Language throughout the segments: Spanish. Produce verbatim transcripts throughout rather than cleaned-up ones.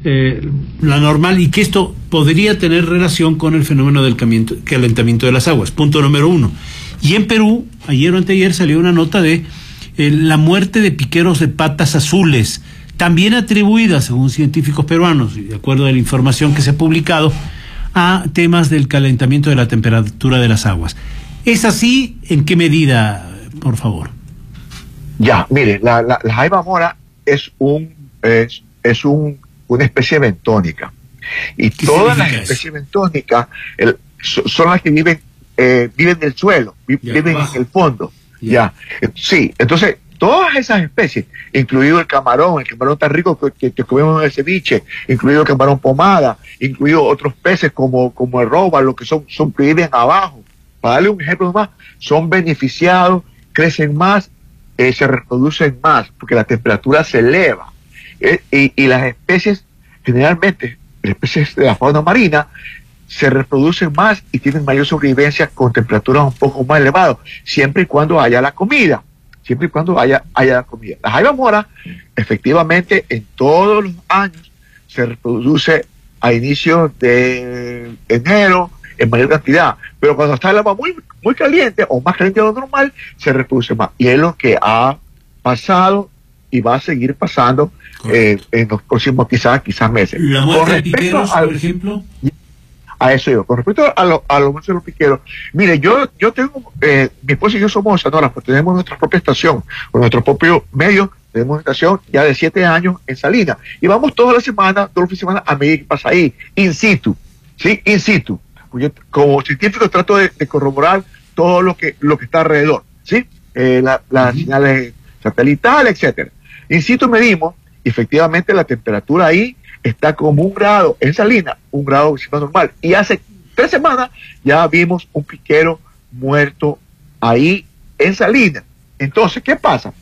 eh, la normal, y que esto podría tener relación con el fenómeno del calentamiento de las aguas. Punto número uno. Y en Perú, ayer o anteayer salió una nota de eh, la muerte de piqueros de patas azules, también atribuida, según científicos peruanos, y de acuerdo a la información que se ha publicado, a temas del calentamiento de la temperatura de las aguas. ¿Es así? ¿En qué medida, por favor? Ya, mire, la, la, la jaiba mora es un es, es un una especie bentónica, y todas las especies eso? bentónicas el, so, son las que viven eh, viven del suelo, vi, ya, viven bajo. en el fondo. Ya. ya, sí, entonces todas esas especies, incluido el camarón, el camarón tan rico que, que, que comemos en el ceviche, incluido el camarón pomada, incluido otros peces como, como el róbalo, que son, son que viven abajo, para darle un ejemplo más, son beneficiados, crecen más, eh, se reproducen más, porque la temperatura se eleva. Eh, y, y las especies, generalmente, las especies de la fauna marina, se reproducen más y tienen mayor sobrevivencia con temperaturas un poco más elevadas, siempre y cuando haya la comida. siempre y cuando haya, haya comida. La jaiba mora, efectivamente, en todos los años se reproduce a inicios de enero en mayor cantidad, pero cuando está el agua muy, muy caliente o más caliente de lo normal, se reproduce más. Y es lo que ha pasado y va a seguir pasando eh, en los próximos quizás, quizás meses. ¿La muerte de piqueros, por ejemplo? A eso yo. Con respecto a, lo, a los de los piqueros, mire, yo yo tengo, eh, mi esposa y yo somos sanadoras, pues tenemos nuestra propia estación, con nuestro propio medio, tenemos una estación ya de siete años en Salinas, y vamos toda la semana, todos los fines de semana, a medir qué pasa ahí, in situ, ¿sí? In situ. Yo, como científico trato de, de corroborar todo lo que lo que está alrededor, ¿sí? Eh, la, las uh-huh. señales satelitales, etcétera. In situ medimos, y efectivamente la temperatura ahí está como un grado en Salinas, un grado normal. Y hace tres semanas ya vimos un piquero muerto ahí en Salinas. Entonces, ¿qué pasa?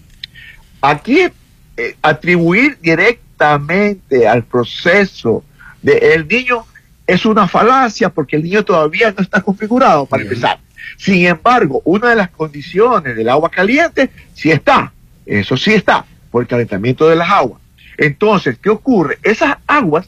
Aquí eh, atribuir directamente al proceso del niño es una falacia, porque el niño todavía no está configurado para Bien. empezar. Sin embargo, una de las condiciones del agua caliente sí está, eso sí está, por el calentamiento de las aguas. Entonces, ¿qué ocurre? Esas aguas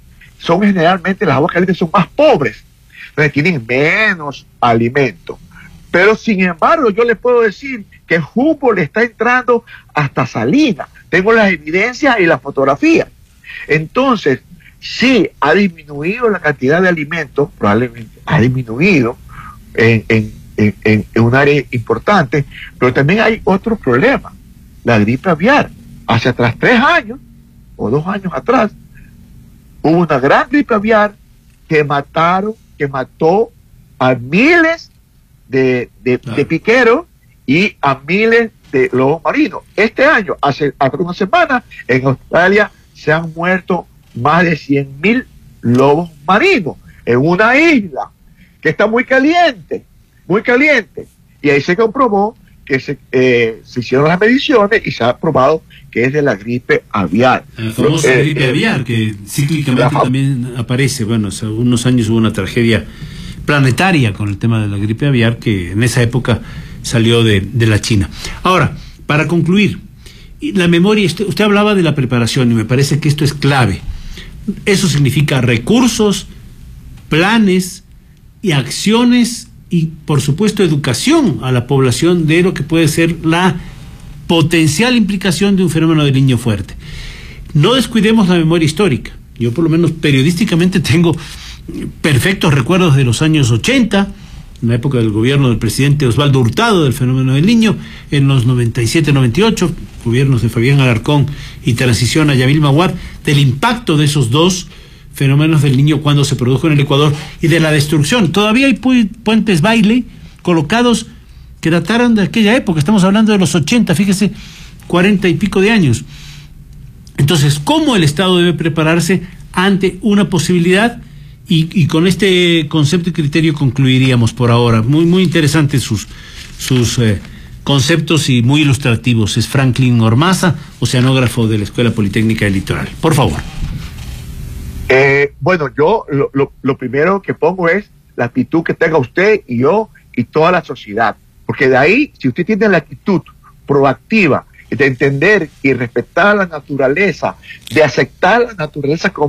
son generalmente, las aguas calientes son más pobres, entonces tienen menos alimento. Pero sin embargo, yo les puedo decir que el Humboldt le está entrando hasta Salinas. Tengo las evidencias y las fotografías. Entonces, sí, ha disminuido la cantidad de alimentos, probablemente ha disminuido en, en, en, en un área importante, pero también hay otro problema, la gripe aviar. Hace atrás tres años, o dos años atrás, hubo una gran gripe aviar que mataron, que mató a miles de, de, claro. de piqueros y a miles de lobos marinos. Este año, hace, hace una semana, en Australia se han muerto más de cien mil lobos marinos en una isla que está muy caliente, muy caliente. Y ahí se comprobó que se, eh, se hicieron las mediciones y se ha probado que es de la gripe aviar. La famosa eh, gripe eh, aviar, que cíclicamente también aparece. Bueno, hace unos años hubo una tragedia planetaria con el tema de la gripe aviar, que en esa época salió de, de la China. Ahora, para concluir, la memoria, usted, usted hablaba de la preparación y me parece que esto es clave. Eso significa recursos, planes y acciones y, por supuesto, educación a la población de lo que puede ser la potencial implicación de un fenómeno del Niño fuerte. No descuidemos la memoria histórica. Yo, por lo menos periodísticamente, tengo perfectos recuerdos de los años ochenta, en la época del gobierno del presidente Osvaldo Hurtado, del fenómeno del Niño, en los noventa y siete noventa y ocho, gobiernos de Fabián Alarcón y transición a Yamil Maguad, del impacto de esos dos fenómenos del Niño cuando se produjo en el Ecuador y de la destrucción. Todavía hay pu puentes baile colocados que dataron de aquella época, estamos hablando de los ochenta, fíjese, cuarenta y pico de años. Entonces, ¿cómo el Estado debe prepararse ante una posibilidad? Y, y con este concepto y criterio concluiríamos por ahora. Muy, muy interesantes sus, sus eh, conceptos y muy ilustrativos. Es Franklin Ormaza, oceanógrafo de la Escuela Politécnica del Litoral. Por favor. Eh, bueno, yo lo, lo, lo primero que pongo es la actitud que tenga usted y yo y toda la sociedad. Porque de ahí, si usted tiene la actitud proactiva de entender y respetar la naturaleza, de aceptar la naturaleza como